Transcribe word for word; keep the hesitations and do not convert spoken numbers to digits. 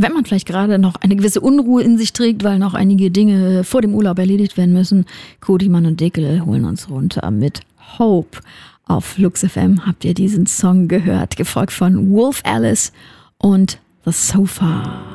wenn man vielleicht gerade noch eine gewisse Unruhe in sich trägt, weil noch einige Dinge vor dem Urlaub erledigt werden müssen. Cody, Mann und Dickel holen uns runter mit Hope. Auf Lux F M habt ihr diesen Song gehört, gefolgt von Wolf Alice und The Sofa.